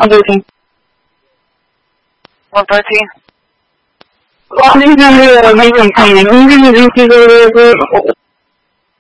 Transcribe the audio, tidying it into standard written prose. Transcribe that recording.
113. 113. Well, these are the amazing plan. Who's going to do